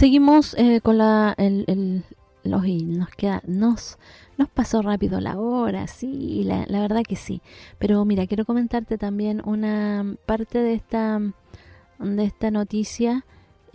Seguimos con nos pasó rápido la hora, sí, la verdad que sí. Pero mira, quiero comentarte también una parte de esta noticia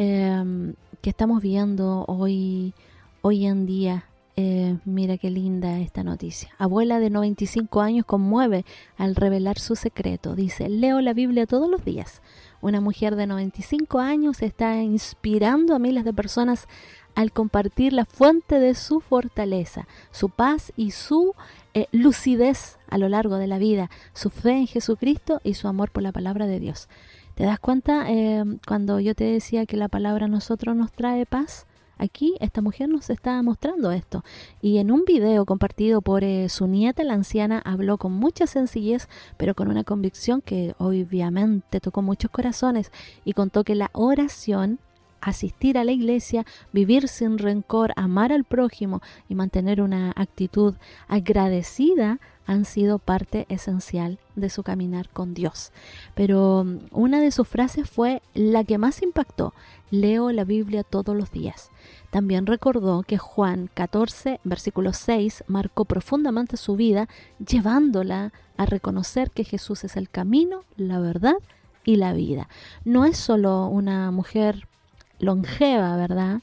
que estamos viendo hoy en día. Mira qué linda esta noticia. Abuela de 95 años conmueve al revelar su secreto. Dice, leo la Biblia todos los días. Una mujer de 95 años está inspirando a miles de personas al compartir la fuente de su fortaleza, su paz y su lucidez a lo largo de la vida, su fe en Jesucristo y su amor por la palabra de Dios. ¿Te das cuenta cuando yo te decía que la palabra a nosotros nos trae paz? Aquí esta mujer nos está mostrando esto, y en un video compartido por su nieta, la anciana, habló con mucha sencillez, pero con una convicción que obviamente tocó muchos corazones, y contó que la oración, asistir a la iglesia, vivir sin rencor, amar al prójimo y mantener una actitud agradecida han sido parte esencial de su caminar con Dios. Pero una de sus frases fue la que más impactó: leo la Biblia todos los días. También recordó que Juan 14, versículo 6, marcó profundamente su vida, llevándola a reconocer que Jesús es el camino, la verdad y la vida. No es solo una mujer longeva, ¿verdad?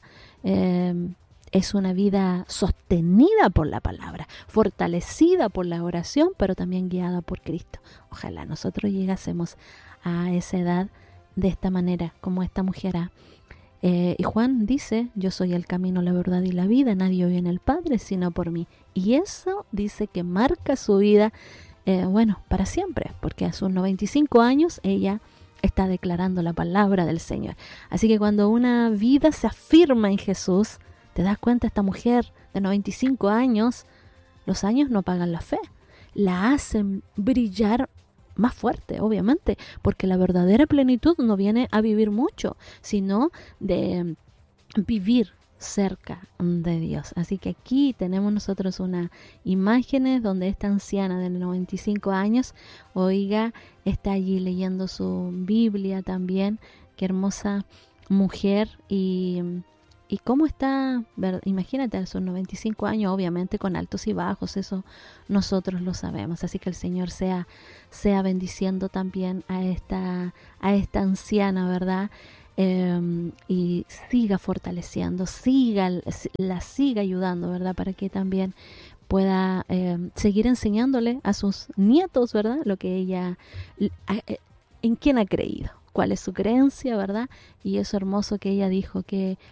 Es una vida sostenida por la palabra, fortalecida por la oración, pero también guiada por Cristo. Ojalá nosotros llegásemos a esa edad de esta manera, como esta mujer. Y Juan dice, yo soy el camino, la verdad y la vida, nadie viene al Padre sino por mí. Y eso dice que marca su vida, para siempre, porque a sus 95 años ella está declarando la palabra del Señor. Así que cuando una vida se afirma en Jesús, te das cuenta, esta mujer de 95 años, los años no pagan la fe, la hacen brillar más fuerte, obviamente, porque la verdadera plenitud no viene a vivir mucho, sino de vivir cerca de Dios. Así que aquí tenemos nosotros unas imágenes donde esta anciana de 95 años, oiga, está allí leyendo su Biblia también. Qué hermosa mujer. Y cómo está, imagínate, a sus 95 años, obviamente con altos y bajos, eso nosotros lo sabemos. Así que el Señor sea bendiciendo también a esta anciana, ¿verdad? Y siga fortaleciendo, la siga ayudando, ¿verdad? Para que también pueda seguir enseñándole a sus nietos, ¿verdad? Lo que ella, en quién ha creído, cuál es su creencia, ¿verdad? Y eso hermoso que ella dijo, que